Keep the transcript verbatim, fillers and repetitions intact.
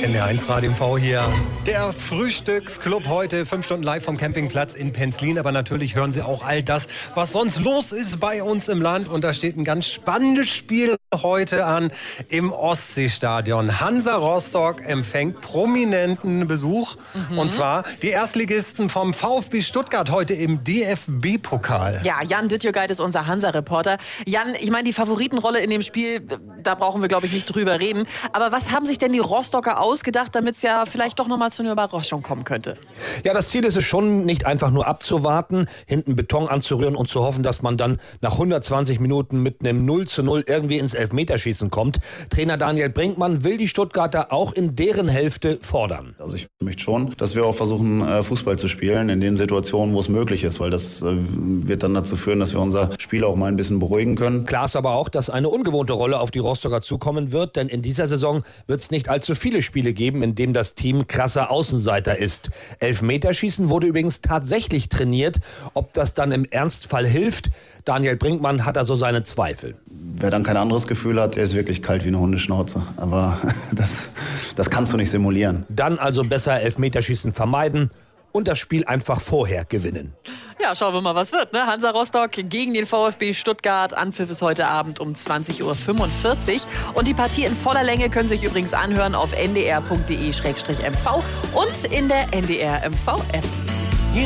N D R eins Radio M V hier. Der Frühstücksclub heute, fünf Stunden live vom Campingplatz in Penzlin. Aber natürlich hören Sie auch all das, was sonst los ist bei uns im Land. Und da steht ein ganz spannendes Spiel heute an im Ostseestadion. Hansa Rostock empfängt prominenten Besuch. Mhm. Und zwar die Erstligisten vom VfB Stuttgart heute im D F B-Pokal. Ja, Jan Dittjögeit ist unser Hansa-Reporter. Jan, ich meine, die Favoritenrolle in dem Spiel, da brauchen wir, glaube ich, nicht drüber reden. Aber was haben sich denn die Rostocker ausgedacht, damit es ja vielleicht doch noch mal zu einer Überraschung kommen könnte? Ja, das Ziel ist es schon, nicht einfach nur abzuwarten, hinten Beton anzurühren und zu hoffen, dass man dann nach hundertzwanzig Minuten mit einem null zu null irgendwie ins Elfmeterschießen kommt. Trainer Daniel Brinkmann will die Stuttgarter auch in deren Hälfte fordern. Also ich möchte schon, dass wir auch versuchen, Fußball zu spielen in den Situationen, wo es möglich ist, weil das wird dann dazu führen, dass wir unser Spiel auch mal ein bisschen beruhigen können. Klar ist aber auch, dass eine ungewohnte Rolle auf die Rostocker zukommen wird, denn in dieser Saison wird es nicht allzu viele Spiele geben, in dem das Team krasser Außenseiter ist. Elfmeterschießen wurde übrigens tatsächlich trainiert. Ob das dann im Ernstfall hilft, Daniel Brinkmann hat also seine Zweifel. Wer dann kein anderes Gefühl hat, der ist wirklich kalt wie eine Hundeschnauze. Aber das, das kannst du nicht simulieren. Dann also besser Elfmeterschießen vermeiden und das Spiel einfach vorher gewinnen. Ja, schauen wir mal, was wird. Ne? Hansa Rostock gegen den VfB Stuttgart. Anpfiff ist heute Abend um zwanzig Uhr fünfundvierzig. Und die Partie in voller Länge können Sie sich übrigens anhören auf n d r punkt d e slash m v und in der N D R M V App.